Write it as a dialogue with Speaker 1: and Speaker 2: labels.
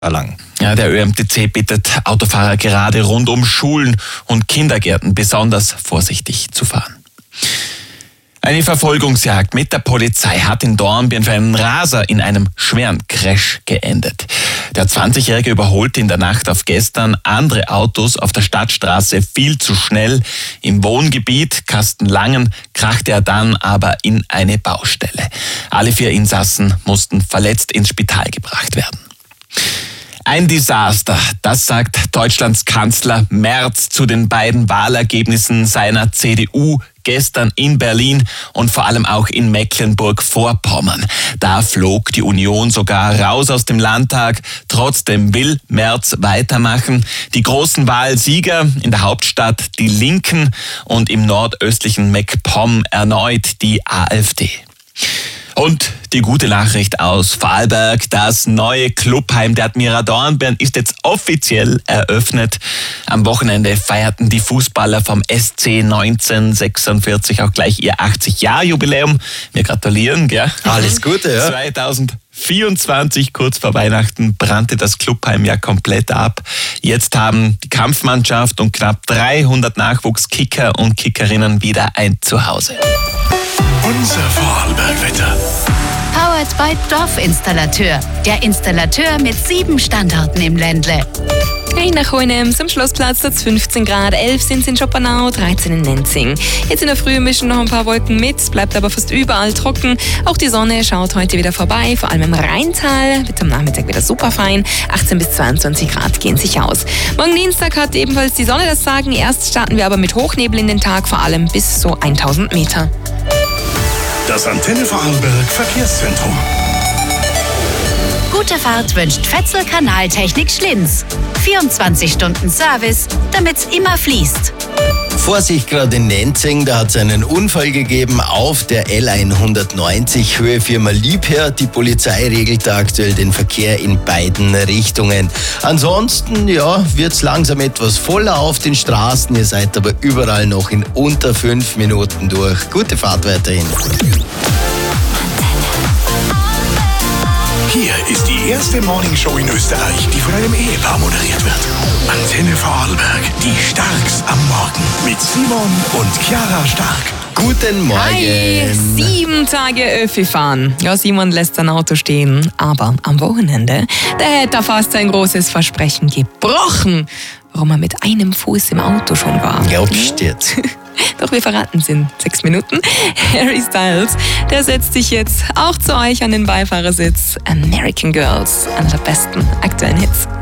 Speaker 1: erlangen.
Speaker 2: Ja, der ÖMTC bittet Autofahrer gerade rund um Schulen und Kindergärten besonders vorsichtig zu fahren. Eine Verfolgungsjagd mit der Polizei hat in Dornbirn für einen Raser in einem schweren Crash geendet. Der 20-Jährige überholte in der Nacht auf gestern andere Autos auf der Stadtstraße viel zu schnell. Im Wohngebiet Kastenlangen krachte er dann aber in eine Baustelle. Alle 4 Insassen mussten verletzt ins Spital gebracht werden. Ein Desaster, das sagt Deutschlands Kanzler Merz zu den beiden Wahlergebnissen seiner CDU gestern in Berlin und vor allem auch in Mecklenburg-Vorpommern. Da flog die Union sogar raus aus dem Landtag. Trotzdem will Merz weitermachen. Die großen Wahlsieger in der Hauptstadt die Linken und im nordöstlichen MacPom erneut die AfD. Und die gute Nachricht aus Vorarlberg, das neue Clubheim der Admira Dornbirn ist jetzt offiziell eröffnet. Am Wochenende feierten die Fußballer vom SC 1946 auch gleich ihr 80-Jahr-Jubiläum. Wir gratulieren, gell?
Speaker 1: Alles Gute, ja.
Speaker 2: 2024, kurz vor Weihnachten, brannte das Clubheim ja komplett ab. Jetzt haben die Kampfmannschaft und knapp 300 Nachwuchskicker und Kickerinnen wieder ein Zuhause.
Speaker 3: Unser Vorarlberg-Wetter.
Speaker 4: Powered by Dorfinstallateur. Der Installateur mit 7 Standorten im Ländle.
Speaker 5: Nach Hohenems am Schlossplatz hat es 15 Grad, 11 sind es in Schopenau, 13 in Nenzing. Jetzt in der Früh mischen noch ein paar Wolken mit, bleibt aber fast überall trocken. Auch die Sonne schaut heute wieder vorbei, vor allem im Rheintal. Wird am Nachmittag wieder super fein, 18 bis 22 Grad gehen sich aus. Morgen Dienstag hat ebenfalls die Sonne das Sagen. Erst starten wir aber mit Hochnebel in den Tag, vor allem bis so 1000 Meter.
Speaker 3: Das Antenne Vorarlberg Verkehrszentrum.
Speaker 4: Gute Fahrt wünscht Fetzel Kanaltechnik Schlinz. 24 Stunden Service, damit's immer fließt.
Speaker 1: Vorsicht gerade in Nenzing, da hat es einen Unfall gegeben auf der L190 Höhe Firma Liebherr. Die Polizei regelt da aktuell den Verkehr in beiden Richtungen. Ansonsten, ja, wird es langsam etwas voller auf den Straßen. Ihr seid aber überall noch in unter 5 Minuten durch. Gute Fahrt weiterhin.
Speaker 3: Hier ist die erste Morningshow in Österreich, die von einem Ehepaar moderiert wird. Antenne Vorarlberg, die Starks am Morgen mit Simon und Chiara Stark.
Speaker 1: Guten Morgen.
Speaker 5: Hi, 7 Tage Öffi fahren. Ja, Simon lässt sein Auto stehen. Aber am Wochenende, da hätte er fast sein großes Versprechen gebrochen, warum er mit einem Fuß im Auto schon war.
Speaker 1: Glaubst du jetzt?
Speaker 5: Doch wir verraten es in 6 Minuten. Harry Styles, der setzt sich jetzt auch zu euch an den Beifahrersitz. American Girls, einer der besten aktuellen Hits.